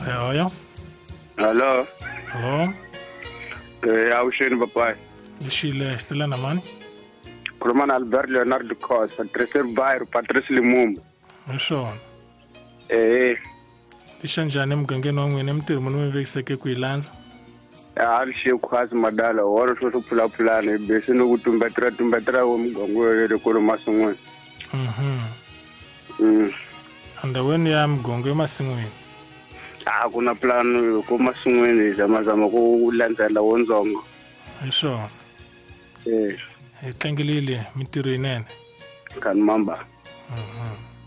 Hello. Hello. Hello. Awusheni baba. Lishile stela na mani? Khuluma na Albert Leonardo Costa, Patrice Bayer, Patrice Limumba. Mshona. Lisha njani mgangeni wangu nemtiri munu vekiseke kuilanza? Alishe kwazi madala waro soso pula bese no kutumbatira wo mgongo wele kolo masungwe. Anda weni ya mgongo masungwe. Kuna plan ko masungweni zama ko landzela wonzongo. Mshona. Tlangilile mitiro inene. Kan mamba.